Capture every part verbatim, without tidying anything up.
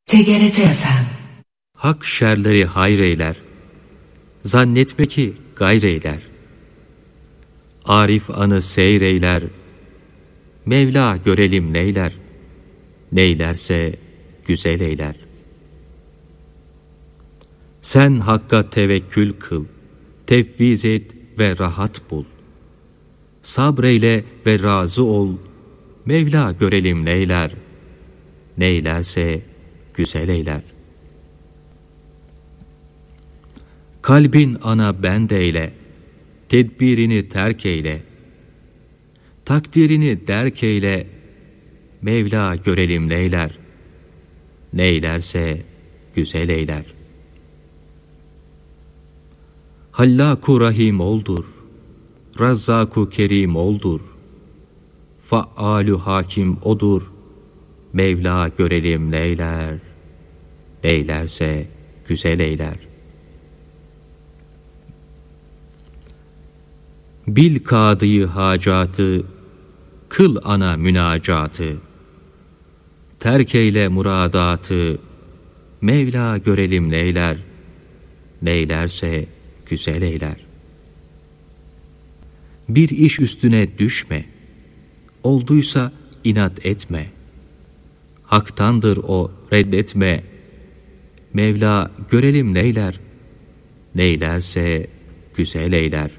T G R T F M. Hak şerleri hayreyler, zannetme ki gayreyler. Arif anı seyreyler, Mevla görelim neyler. Neylerse güzel eyler. Sen Hakk'a tevekkül kıl, tefviz et ve rahat bul. Sabreyle ve razı ol, Mevla görelim neyler. Neylerse güzel eyler. Kalbin ana bendeyle, tedbirini terk eyle. Takdirini derk eyle, Mevla görelim neyler. Neylerse güzel eyler. Hallaku Rahim oldur, Razzaku Kerim oldur. Faalu Hakim odur, Mevla görelim neyler. Neylerse güzel eyler. Bil kadıyı hacatı, kıl ana münacatı. Terk eyle muradatı, Mevla görelim neyler. Neylerse güzel eyler. Bir iş üstüne düşme, olduysa inat etme. Haktandır o, reddetme. Mevla görelim neyler. Neylerse güzel eyler.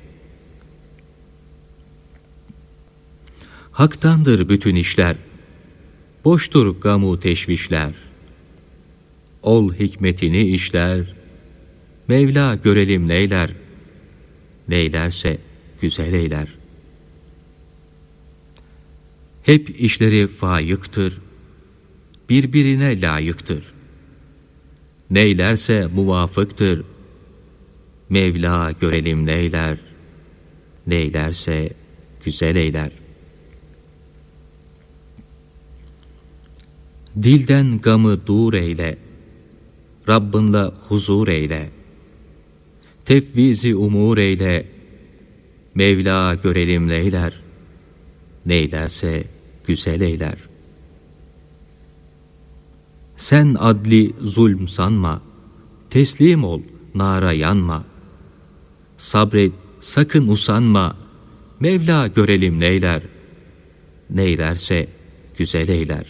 Haktandır bütün işler, boştur gamu teşvişler. Ol hikmetini işler, Mevla görelim neyler. Neylerse güzel eyler. Hep işleri faiktir, birbirine layıktır. Neylerse muvafıktır, Mevla görelim neyler. Neylerse güzel eyler. Dilden gamı dur eyle, Rabbinle huzur eyle. Tefvizi umur eyle, Mevla görelim neyler. Neylerse güzel eyler. Sen adli zulm sanma, teslim ol, nara yanma. Sabret, sakın usanma, Mevla görelim neyler. Neylerse güzel eyler.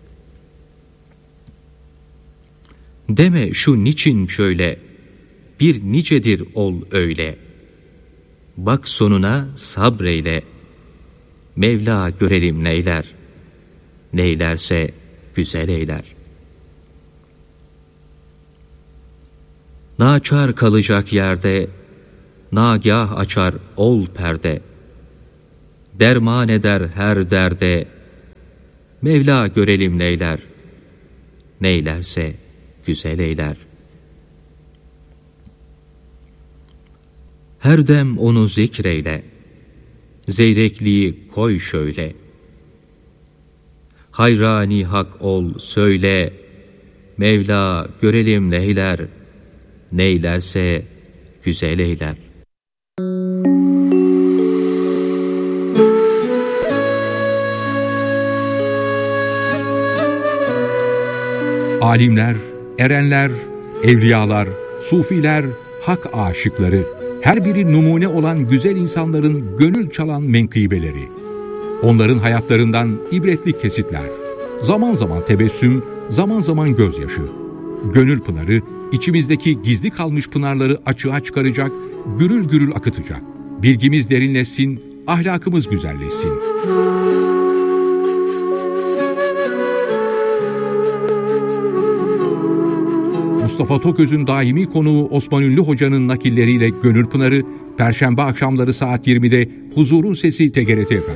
Deme şu niçin şöyle, bir nicedir ol öyle. Bak sonuna sabreyle, Mevla görelim neyler. Neylerse güzel eyler. Naçar kalacak yerde, nagah açar ol perde. Derman eder her derde, Mevla görelim neyler. Neylerse güzel eyler. Her dem onu zikreyle, zeyrekliği koy şöyle. Hayrani hak ol söyle, Mevla görelim neyler. Neylerse güzel eyler. Alimler, erenler, evliyalar, sufiler, hak aşıkları, her biri numune olan güzel insanların gönül çalan menkıbeleri. Onların hayatlarından ibretli kesitler. Zaman zaman tebessüm, zaman zaman gözyaşı. Gönül pınarı, içimizdeki gizli kalmış pınarları açığa çıkaracak, gürül gürül akıtacak. Bilgimiz derinleşsin, ahlakımız güzelleşsin. Mustafa Toköz'ün daimi konuğu Osman Ünlü Hoca'nın nakilleriyle Gönül Pınarı, Perşembe akşamları saat yirmide Huzurun Sesi T G R T F M.